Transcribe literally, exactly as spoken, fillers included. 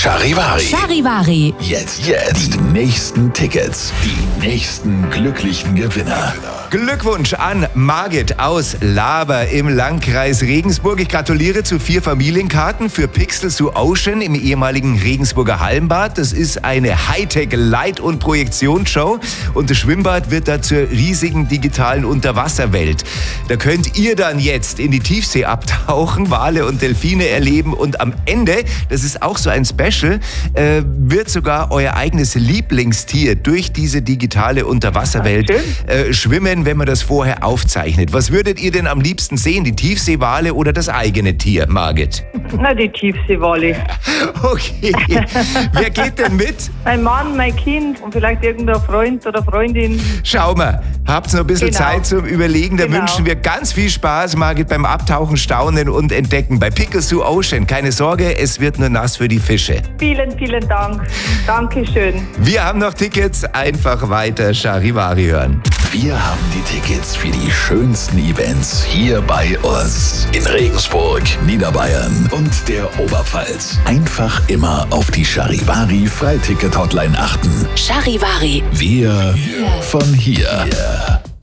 Charivari. Charivari. Jetzt, jetzt. Die nächsten Tickets. Die nächsten glücklichen Gewinner. Glückwunsch an Margit aus Laber im Landkreis Regensburg. Ich gratuliere zu vier Familienkarten für Pixels to Ocean im ehemaligen Regensburger Hallenbad. Das ist eine Hightech-Leit- und Projektionsshow und das Schwimmbad wird da zur riesigen digitalen Unterwasserwelt. Da könnt ihr dann jetzt in die Tiefsee abtauchen, Wale und Delfine erleben und am Ende, das ist auch so ein Special, äh, wird sogar euer eigenes Lieblingstier durch diese digitale Unterwasserwelt äh, schwimmen, wenn man das vorher aufzeichnet. Was würdet ihr denn am liebsten sehen? Die Tiefseewale oder das eigene Tier, Margit? Na, die Tiefseewale. Okay. Wer geht denn mit? Mein Mann, mein Kind und vielleicht irgendein Freund oder Freundin. Schau mal, habt noch ein bisschen Genau. Zeit zum Überlegen. Da Genau. wünschen wir ganz viel Spaß, Margit, beim Abtauchen, Staunen und Entdecken. Bei Pixels to Ocean. Keine Sorge, es wird nur nass für die Fische. Vielen, vielen Dank. Dankeschön. Wir haben noch Tickets. Einfach weiter Charivari hören. Wir haben die Tickets für die schönsten Events hier bei uns. In Regensburg, Niederbayern und der Oberpfalz. Einfach immer auf die Charivari Freiticket-Hotline achten. Charivari. Wir von hier.